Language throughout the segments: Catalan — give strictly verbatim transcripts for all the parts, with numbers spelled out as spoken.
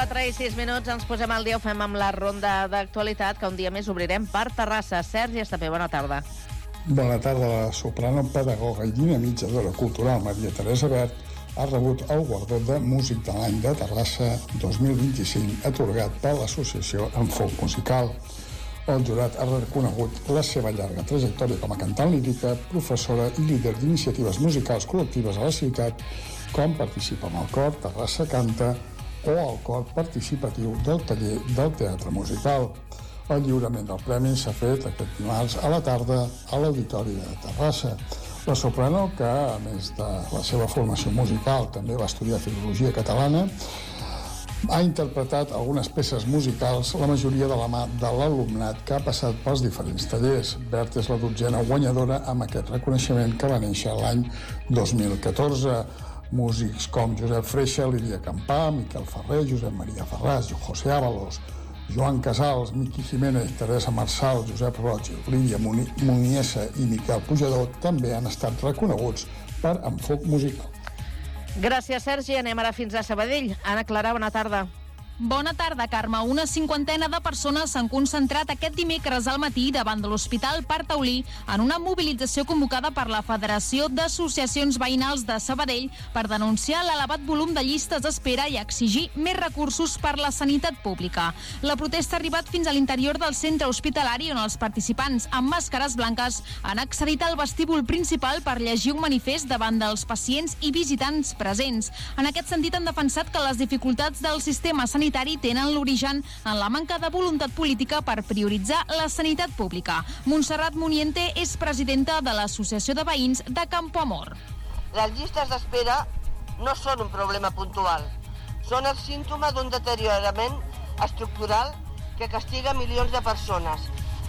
quatre i sis minuts, ens posem al dia, ho fem amb la ronda d'actualitat, que un dia més obrirem per Terrassa. Sergi Estapé, bona tarda. Bona tarda. La soprano, pedagoga i dinamitzadora cultural Maria Teresa Bert ha rebut el guardó de Músic de l'Any de Terrassa dos mil vint-i-cinc, atorgat per l'associació Enfoc Musical. El jurat ha reconegut la seva llarga trajectòria com a cantant lírica, professora i líder d'iniciatives musicals col·lectives a la ciutat, com participa amb el cor Terrassa Canta o el cor participatiu del taller del teatre musical. El lliurament del premi s'ha fet aquest dimarts a la tarda a l'Auditori de Terrassa. La soprano, que a més de la seva formació musical també va estudiar filologia catalana, ha interpretat algunes peces musicals, la majoria de la mà de l'alumnat que ha passat pels diferents tallers. Bert és la dotzena guanyadora amb aquest reconeixement, que va néixer l'any dos mil catorze. Músics com Josep Freixa, Lídia Campà, Miquel Ferrer, Josep Maria Ferràs, José Ábalos, Joan Casals, Miqui Jiménez, Teresa Marçal, Josep Roig, Lídia Muniesa i Miquel Pujador també han estat reconeguts per Enfoc Musical. Gràcies, Sergi. Anem ara fins a Sabadell. Anna Clara, bona tarda. Bona tarda, Carme. Una cinquantena de persones s'han concentrat aquest dimecres al matí davant de l'Hospital Parc Taulí en una mobilització convocada per la Federació d'Associacions Veïnals de Sabadell per denunciar l'elevat volum de llistes d'espera i exigir més recursos per la sanitat pública. La protesta ha arribat fins a l'interior del centre hospitalari, on els participants amb màscares blanques han accedit al vestíbul principal per llegir un manifest davant dels pacients i visitants presents. En aquest sentit, han defensat que les dificultats del sistema sanitari tenen l'origen en la manca de voluntat política per prioritzar la sanitat pública. Montserrat Muniente és presidenta de l'Associació de Veïns de Campoamor. Les llistes d'espera no són un problema puntual, són el símptoma d'un deteriorament estructural que castiga milions de persones.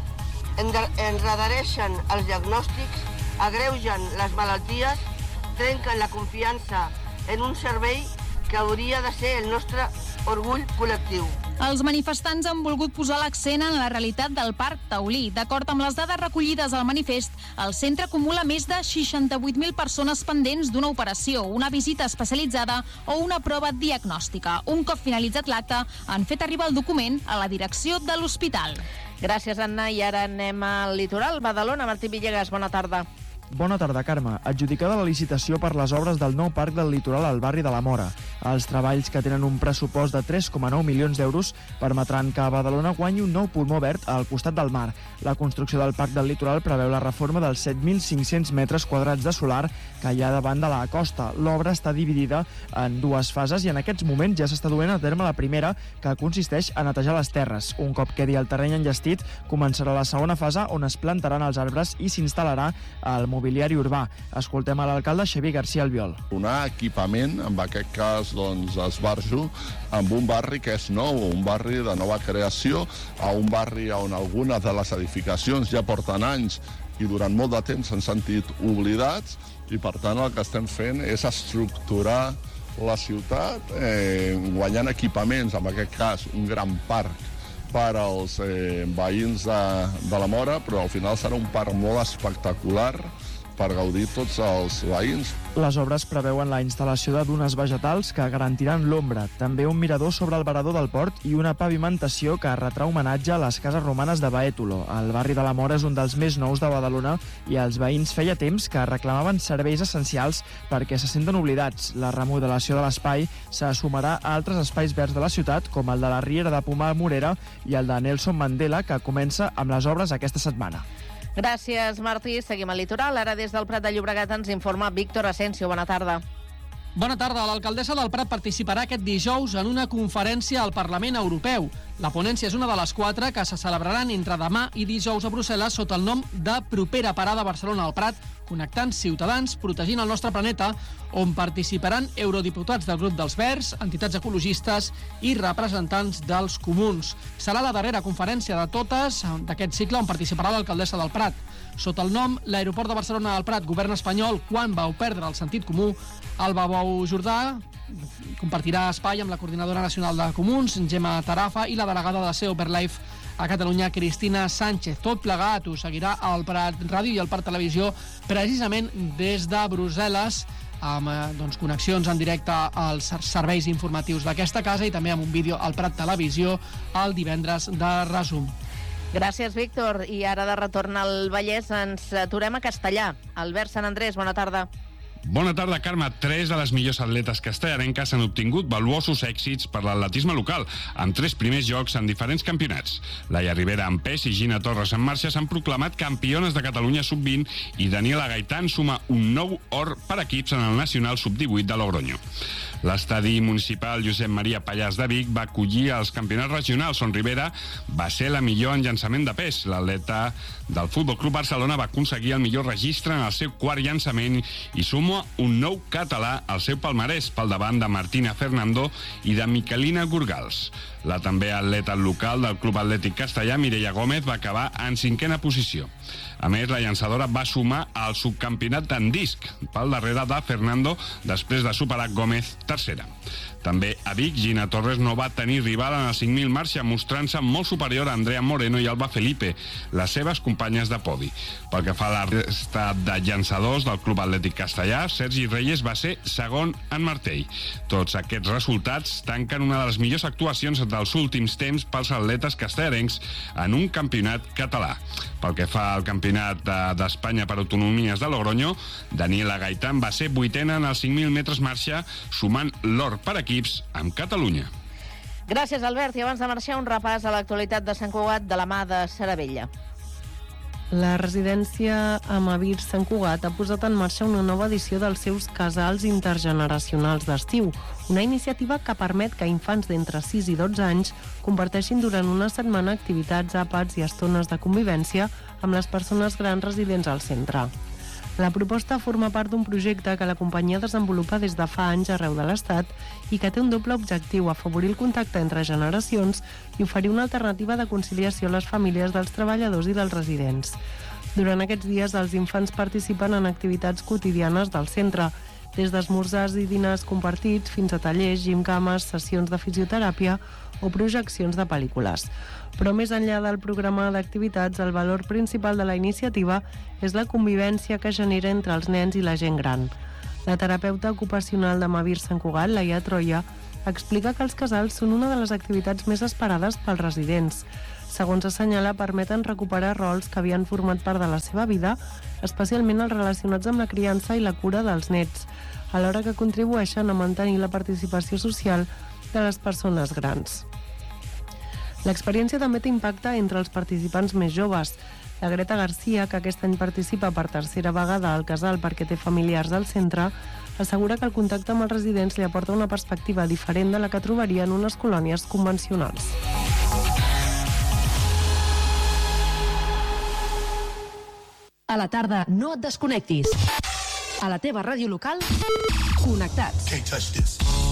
Enredareixen els diagnòstics, agreugen les malalties, trenquen la confiança en un servei que hauria de ser el nostre orgull col·lectiu. Els manifestants han volgut posar l'accent en la realitat del Parc Taulí. D'acord amb les dades recollides al manifest, el centre acumula més de seixanta-vuit mil persones pendents d'una operació, una visita especialitzada o una prova diagnòstica. Un cop finalitzat l'acte, han fet arribar el document a la direcció de l'hospital. Gràcies, Anna. I ara anem al litoral. Badalona, Martí Villegas, bona tarda. Bona tarda, Carme. Adjudicada la licitació per les obres del nou parc del litoral al barri de la Mora. Els treballs, que tenen un pressupost de tres coma nou milions d'euros, permetran que Badalona guanyi un nou pulmó verd al costat del mar. La construcció del parc del litoral preveu la reforma dels set mil cinc-cents metres quadrats de solar que hi ha davant de la costa. L'obra està dividida en dues fases i en aquests moments ja s'està duent a terme la primera, que consisteix a netejar les terres. Un cop quedi el terreny enllestit, començarà la segona fase, on es plantaran els arbres i s'instal·larà el mobiliari urbà. Escoltem a l'alcalde Xavier García Albiol. Donar equipament, en aquest cas doncs esbarjo, amb un barri que és nou, un barri de nova creació, a un barri on algunes de les edificacions ja porten anys i durant molt de temps s'han sentit oblidats, i per tant el que estem fent és estructurar la ciutat eh, guanyant equipaments, en aquest cas un gran parc per als eh, veïns de, de la Mora, però al final serà un parc molt espectacular per gaudir tots els veïns. Les obres preveuen la instal·lació de dunes vegetals que garantiran l'ombra, també un mirador sobre el varador del port i una pavimentació que retrà homenatge a les cases romanes de Baétolo. El barri de la Mora és un dels més nous de Badalona i els veïns feia temps que reclamaven serveis essencials perquè se senten oblidats. La remodelació de l'espai s'assumarà a altres espais verds de la ciutat, com el de la Riera de Pomar Morera i el de Nelson Mandela, que comença amb les obres aquesta setmana. Gràcies, Martí. Seguim al litoral. Ara des del Prat de Llobregat ens informa Víctor Asensio. Bona tarda. Bona tarda. L'alcaldessa del Prat participarà aquest dijous en una conferència al Parlament Europeu. La ponència és una de les quatre que se celebraran entre demà i dijous a Brussel·les sota el nom de Propera Parada Barcelona al Prat, connectant ciutadans, protegint el nostre planeta, on participaran eurodiputats del grup dels Verds, entitats ecologistes i representants dels comuns. Serà la darrera conferència de totes d'aquest cicle on participarà l'alcaldessa del Prat. Sota el nom L'Aeroport de Barcelona del Prat, govern espanyol, quan vau perdre el sentit comú, Alba Bou Jordà compartirà espai amb la coordinadora nacional de comuns, Gemma Tarafa, i la delegada de C E O per Life a Catalunya, Cristina Sánchez. Tot plegat us seguirà al Prat Ràdio i al Prat Televisió, precisament des de Brussel·les, amb eh, doncs, connexions en directe als serveis informatius d'aquesta casa i també amb un vídeo al Prat Televisió el divendres de resum. Gràcies, Víctor. I ara de retorn al Vallès ens aturem a Castellà. Albert Sant Andrés, bona tarda. Bona tarda, Carme. Tres de les millors atletes castellarenques han obtingut valuosos èxits per l'atletisme local, amb tres primers llocs en diferents campionats. Laia Rivera en pes i Gina Torres en marxa s'han proclamat campiones de Catalunya sub vint i Daniela Gaitán suma un nou or per equips en el Nacional sub divuit de Logroño. L'estadi municipal Josep Maria Pallars de Vic va acollir els campionats regionals on Rivera va ser la millor en llançament de pes. L'atleta del Futbol Club Barcelona va aconseguir el millor registre en el seu quart llançament i suma un nou català al seu palmarès pel davant de Martina Fernando i de Miquelina Gurgals. La també atleta local del Club Atlètic Castellà, Mireia Gómez, va acabar en cinquena posició. A més, la llançadora va sumar al subcampionat d'en disc pel darrere de Fernando després de superar Gómez tercera. També a Vic, Gina Torres no va tenir rival en el cinc mil marxa, mostrant-se molt superior a Andrea Moreno i Alba Felipe, les seves companyes de podi. Pel que fa a la resta de llançadors del Club Atlètic Castellà, Sergi Reyes va ser segon en martell. Tots aquests resultats tanquen una de les millors actuacions dels últims temps pels atletes castellarencs en un campionat català. Pel que fa al campionat d'Espanya per autonomies de Logroño, Daniela Gaitán va ser vuitena en els cinc mil metres marxa, sumant l'or per equips amb Catalunya. Gràcies, Albert. I abans de marxar, un repàs a l'actualitat de Sant Cugat de la mà de Saravella. La residència Amavir Sant Cugat ha posat en marxa una nova edició dels seus casals intergeneracionals d'estiu, una iniciativa que permet que infants d'entre sis i dotze anys comparteixin durant una setmana activitats, àpats i estones de convivència amb les persones grans residents al centre. La proposta forma part d'un projecte que la companyia desenvolupa des de fa anys arreu de l'Estat i que té un doble objectiu: afavorir el contacte entre generacions i oferir una alternativa de conciliació a les famílies dels treballadors i dels residents. Durant aquests dies, els infants participen en activitats quotidianes del centre, des d'esmorzars i dinars compartits fins a tallers, gimcames, sessions de fisioteràpia o projeccions de pel·lícules. Però més enllà del programa d'activitats, el valor principal de la iniciativa és la convivència que genera entre els nens i la gent gran. La terapeuta ocupacional d'Amavir Sant Cugat, Laia Troia, explica que els casals són una de les activitats més esperades pels residents. Segons assenyala, permeten recuperar rols que havien format part de la seva vida, especialment els relacionats amb la criança i la cura dels nets, alhora que contribueixen a mantenir la participació social de les persones grans. L'experiència també té impacte entre els participants més joves. La Greta Garcia, que aquest any participa per tercera vegada al casal perquè té familiars al centre, assegura que el contacte amb els residents li aporta una perspectiva diferent de la que trobaria en unes colònies convencionals. A la tarda, no et desconnectis. A la teva ràdio local, connectats.